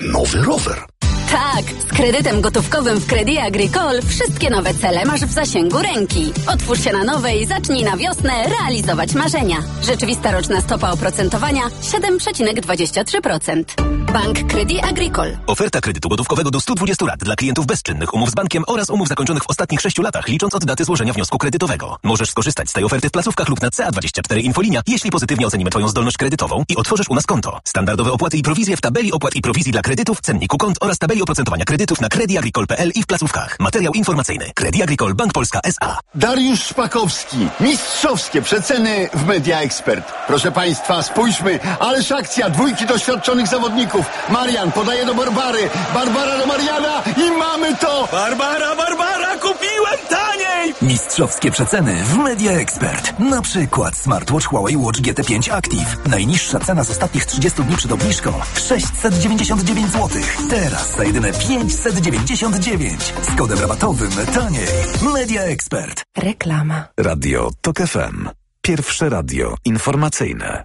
nowy rower. Tak, z kredytem gotówkowym w Crédit Agricole wszystkie nowe cele masz w zasięgu ręki. Otwórz się na nowe i zacznij na wiosnę realizować marzenia. Rzeczywista roczna stopa oprocentowania 7,23%. Bank Crédit Agricole. Oferta kredytu gotówkowego do 120 lat dla klientów bezczynnych, umów z bankiem oraz umów zakończonych w ostatnich 6 latach, licząc od daty złożenia wniosku kredytowego. Możesz skorzystać z tej oferty w placówkach lub na CA24 Infolinia, jeśli pozytywnie ocenimy Twoją zdolność kredytową i otworzysz u nas konto. Standardowe opłaty i prowizje w tabeli opłat i prowizji dla kredytów, cenniku kont oraz tabeli oprocentowania kredytów na crediagricole.pl i w placówkach. Materiał informacyjny. Crédit Agricole Bank Polska S.A. Dariusz Szpakowski. Mistrzowskie przeceny w Media Expert. Proszę Państwa, spójrzmy. Ależ akcja. Dwójki doświadczonych zawodników. Marian podaje do Barbary. Barbara do Mariana i mamy to! Barbara, kupiłem taniej! Mistrzowskie przeceny w Media Expert. Na przykład smartwatch Huawei Watch GT5 Active. Najniższa cena z ostatnich 30 dni przed obniżką 699 zł. Teraz za jedyne 599. Z kodem rabatowym taniej. Media Expert. Reklama. Radio TOK FM. Pierwsze radio informacyjne.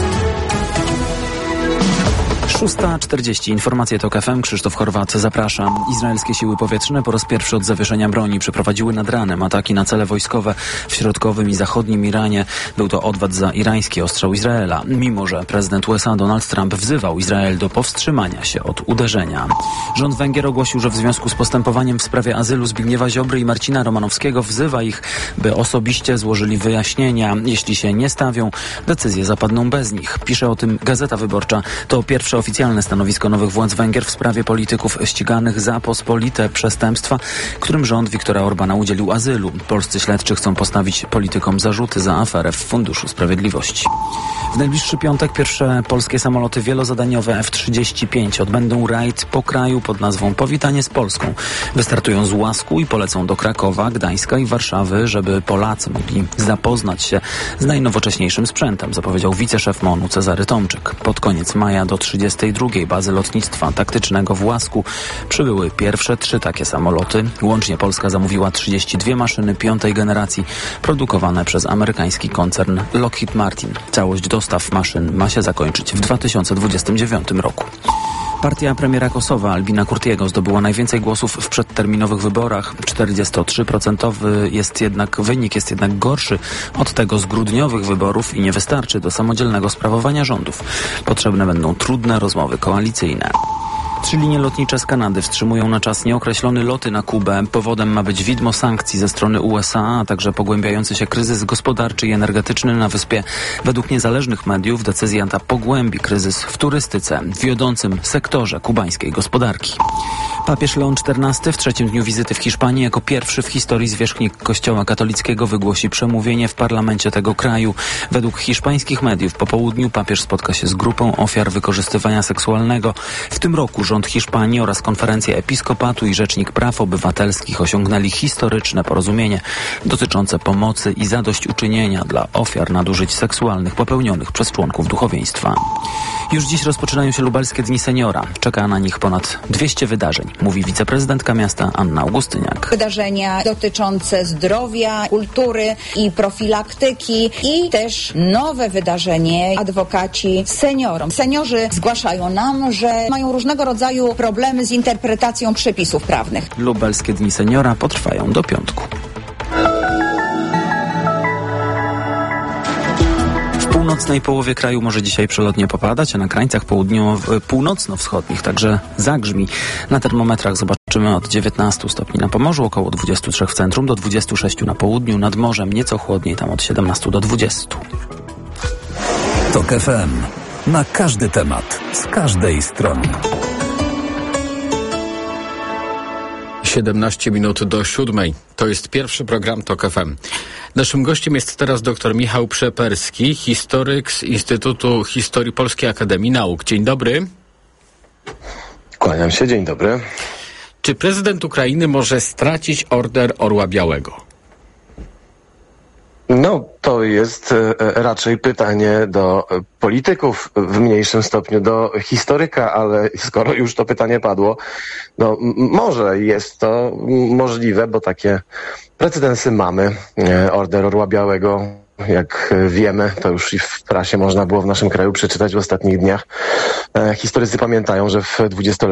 6:40. Informacje TOK FM. Krzysztof Chorwat, zapraszam. Izraelskie siły powietrzne po raz pierwszy od zawieszenia broni przeprowadziły nad ranem ataki na cele wojskowe w środkowym i zachodnim Iranie. Był to odwet za irański ostrzał Izraela, mimo że prezydent USA Donald Trump wzywał Izrael do powstrzymania się od uderzenia. Rząd Węgier ogłosił, że w związku z postępowaniem w sprawie azylu Zbigniewa Ziobry i Marcina Romanowskiego wzywa ich, by osobiście złożyli wyjaśnienia. Jeśli się nie stawią, decyzje zapadną bez nich. Pisze o tym Gazeta Wyborcza. To pierwsze oficjalne stanowisko nowych władz Węgier w sprawie polityków ściganych za pospolite przestępstwa, którym rząd Viktora Orbana udzielił azylu. Polscy śledczy chcą postawić politykom zarzuty za aferę w Funduszu Sprawiedliwości. W najbliższy piątek pierwsze polskie samoloty wielozadaniowe F-35 odbędą rajd po kraju pod nazwą Powitanie z Polską. Wystartują z Łasku i polecą do Krakowa, Gdańska i Warszawy, żeby Polacy mogli zapoznać się z najnowocześniejszym sprzętem, zapowiedział wiceszef MON-u Cezary Tomczyk. Pod koniec maja do 32. bazy lotnictwa taktycznego w Łasku przybyły pierwsze 3 takie samoloty. Łącznie Polska zamówiła 32 maszyny 5. generacji produkowane przez amerykański koncern Lockheed Martin. Całość dostaw maszyn ma się zakończyć w 2029 roku. Partia premiera Kosowa Albina Kurtiego zdobyła najwięcej głosów w przedterminowych wyborach. 43% wynik jest jednak gorszy od tego z grudniowych wyborów i nie wystarczy do samodzielnego sprawowania rządów. Potrzebne będą trudne rozmowy koalicyjne. 3 linie lotnicze z Kanady wstrzymują na czas nieokreślony loty na Kubę. Powodem ma być widmo sankcji ze strony USA, a także pogłębiający się kryzys gospodarczy i energetyczny na wyspie. Według niezależnych mediów decyzja ta pogłębi kryzys w turystyce, wiodącym sektorze kubańskiej gospodarki. Papież Leon XIV w 3. dniu wizyty w Hiszpanii jako pierwszy w historii zwierzchnik Kościoła katolickiego wygłosi przemówienie w parlamencie tego kraju. Według hiszpańskich mediów po południu papież spotka się z grupą ofiar wykorzystywania seksualnego. W tym roku rząd Hiszpanii oraz Konferencja Episkopatu i Rzecznik Praw Obywatelskich osiągnęli historyczne porozumienie dotyczące pomocy i zadośćuczynienia dla ofiar nadużyć seksualnych popełnionych przez członków duchowieństwa. Już dziś rozpoczynają się Lubelskie Dni Seniora. Czeka na nich ponad 200 wydarzeń, mówi wiceprezydentka miasta Anna Augustyniak. Wydarzenia dotyczące zdrowia, kultury i profilaktyki i też nowe wydarzenie adwokaci seniorom. Seniorzy zgłaszają nam, że mają różnego rodzaju problemy z interpretacją przepisów prawnych. Lubelskie Dni Seniora potrwają do piątku. W północnej połowie kraju może dzisiaj przelotnie popadać, a na krańcach północno-wschodnich także zagrzmi. Na termometrach zobaczymy od 19 stopni na Pomorzu, około 23 w centrum, do 26 na południu, nad morzem nieco chłodniej, tam od 17 do 20. TOK FM. Na każdy temat, z każdej strony. 17 minut do 7. To jest pierwszy program TOK FM. Naszym gościem jest teraz dr Michał Przeperski, historyk z Instytutu Historii Polskiej Akademii Nauk. Dzień dobry. Kłaniam się, dzień dobry. Czy prezydent Ukrainy może stracić Order Orła Białego? No, to jest raczej pytanie do polityków, w mniejszym stopniu do historyka, ale skoro już to pytanie padło, no może jest to możliwe, bo takie precedensy mamy. Order Orła Białego jak wiemy, to już i w prasie można było w naszym kraju przeczytać w ostatnich dniach. Historycy pamiętają, że w 20